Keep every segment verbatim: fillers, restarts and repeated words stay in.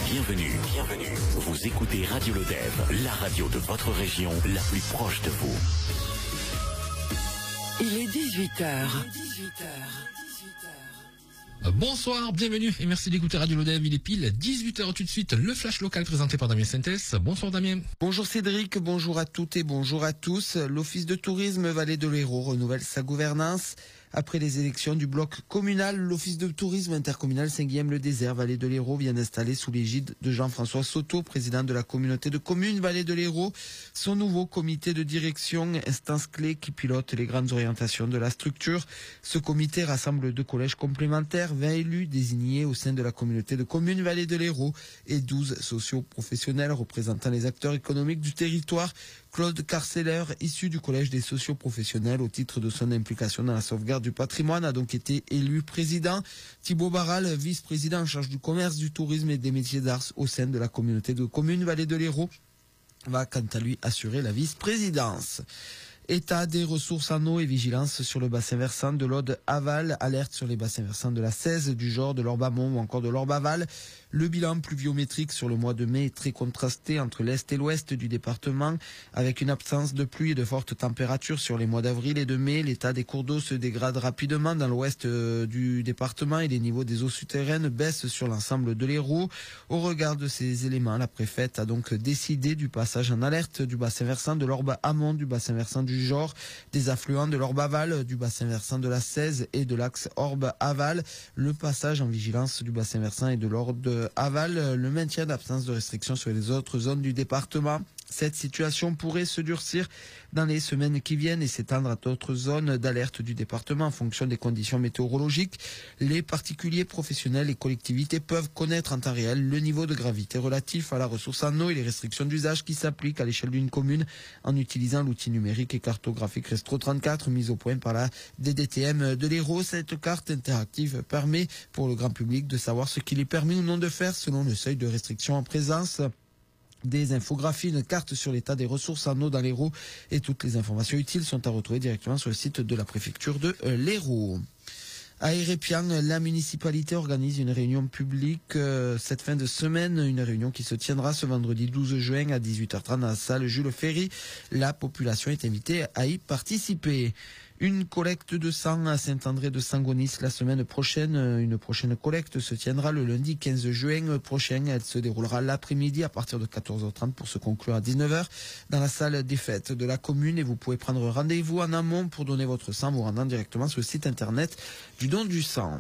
Bienvenue, bienvenue. Vous écoutez Radio Lodève, la radio de votre région, la plus proche de vous. Il est dix-huit heures. Bonsoir, bienvenue et merci d'écouter Radio Lodève. Il est pile dix-huit heures tout de suite. Le flash local présenté par Damien Sintès. Bonsoir Damien. Bonjour Cédric, bonjour à toutes et bonjour à tous. L'Office de tourisme Vallée de l'Hérault renouvelle sa gouvernance. Après les élections du bloc communal, l'Office de tourisme intercommunal Saint-Guilhem-le-Désert Vallée de l'Hérault vient d'installer sous l'égide de Jean-François Soto, président de la communauté de communes Vallée de l'Hérault, son nouveau comité de direction, instance clé qui pilote les grandes orientations de la structure. Ce comité rassemble deux collèges complémentaires, vingt élus désignés au sein de la communauté de communes Vallée de l'Hérault et douze socio-professionnels représentant les acteurs économiques du territoire. Claude Carceller, issu du collège des socio-professionnels au titre de son implication dans la sauvegarde du patrimoine, a donc été élu président. Thibaut Barral, vice-président en charge du commerce, du tourisme et des métiers d'art au sein de la communauté de communes Vallée de l'Hérault, va quant à lui assurer la vice-présidence. État des ressources en eau et vigilance sur le bassin versant de l'Aude aval, alerte sur les bassins versants de la Cèze, du Jord, de l'Orbe amont ou encore de l'Orbe aval. Le bilan pluviométrique sur le mois de mai est très contrasté entre l'est et l'ouest du département, avec une absence de pluie et de fortes températures sur les mois d'avril et de mai. L'état des cours d'eau se dégrade rapidement dans l'ouest du département et les niveaux des eaux souterraines baissent sur l'ensemble de l'Hérault. Au regard de ces éléments, la préfète a donc décidé du passage en alerte du bassin versant de l'Orbe amont, du bassin versant du Jord, des affluents de l'Orbe aval, du bassin versant de la Cèze et de l'axe Orbe aval, le passage en vigilance du bassin versant et de l'Orbe aval, le maintien d'absence de restrictions sur les autres zones du département. Cette situation pourrait se durcir dans les semaines qui viennent et s'étendre à d'autres zones d'alerte du département en fonction des conditions météorologiques. Les particuliers, professionnels et collectivités peuvent connaître en temps réel le niveau de gravité relatif à la ressource en eau et les restrictions d'usage qui s'appliquent à l'échelle d'une commune en utilisant l'outil numérique et cartographique Restro trente-quatre mis au point par la D D T M de l'Hérault. Cette carte interactive permet pour le grand public de savoir ce qu'il est permis ou non de faire selon le seuil de restriction en présence. Des infographies, une carte sur l'état des ressources en eau dans l'Hérault et toutes les informations utiles sont à retrouver directement sur le site de la préfecture de l'Hérault. À Hérépian, la municipalité organise une réunion publique euh, cette fin de semaine, une réunion qui se tiendra ce vendredi douze juin à dix-huit heures trente dans la salle Jules Ferry. La population est invitée à y participer. Une collecte de sang à Saint-André de Sangonis la semaine prochaine. Une prochaine collecte se tiendra le lundi quinze juin prochain. Elle se déroulera l'après-midi à partir de quatorze heures trente pour se conclure à dix-neuf heures dans la salle des fêtes de la commune. Et vous pouvez prendre rendez-vous en amont pour donner votre sang vous rendant directement sur le site internet du don du sang.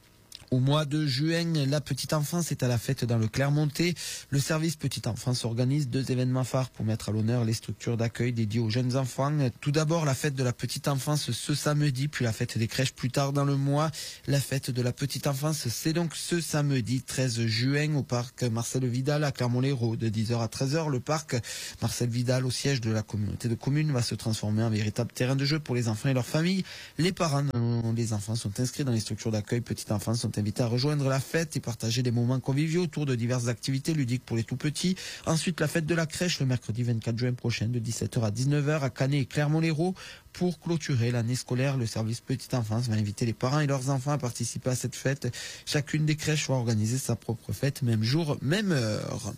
Au mois de juin, la petite enfance est à la fête dans le Clermontais. Le service petite enfance organise deux événements phares pour mettre à l'honneur les structures d'accueil dédiées aux jeunes enfants. Tout d'abord, la fête de la petite enfance ce samedi, puis la fête des crèches plus tard dans le mois. La fête de la petite enfance, c'est donc ce samedi treize juin au parc Marcel Vidal à Clermont-Lérault de dix heures à treize heures. Le parc Marcel Vidal, au siège de la communauté de communes, va se transformer en véritable terrain de jeu pour les enfants et leurs familles. Les parents dont les enfants sont inscrits dans les structures d'accueil petite enfance sont invités à rejoindre la fête et partager des moments conviviaux autour de diverses activités ludiques pour les tout-petits. Ensuite, la fête de la crèche le mercredi vingt-quatre juin prochain de dix-sept heures à dix-neuf heures à Canet et Clermont-Lérault. Pour clôturer l'année scolaire, le service petite enfance va inviter les parents et leurs enfants à participer à cette fête. Chacune des crèches va organiser sa propre fête, même jour, même heure.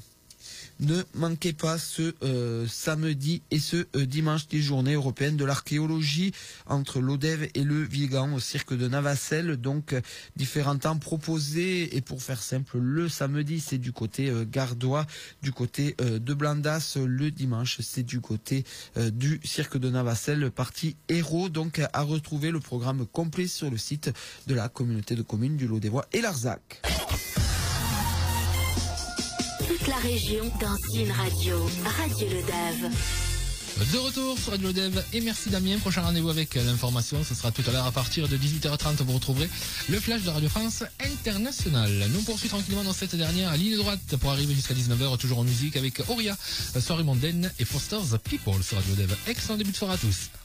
Ne manquez pas ce euh, samedi et ce euh, dimanche des journées européennes de l'archéologie entre l'Odève et le Vigan au cirque de Navacelles. Donc euh, différents temps proposés et pour faire simple, le samedi c'est du côté euh, gardois, du côté euh, de Blandas. Le dimanche c'est du côté euh, du cirque de Navacelles, partie héros. Donc à retrouver le programme complet sur le site de la communauté de communes du Lodévois et Larzac. Toute la région dans une radio, Radio Lodève. De retour sur Radio Lodève et merci Damien. Prochain rendez-vous avec l'information, ce sera tout à l'heure à partir de dix-huit heures trente. Vous retrouverez le flash de Radio France Internationale. Nous poursuivons tranquillement dans cette dernière ligne droite pour arriver jusqu'à dix-neuf heures, toujours en musique avec Auria, Soirée mondaine et Foster's People sur Radio Lodève. Excellent début de soirée à tous.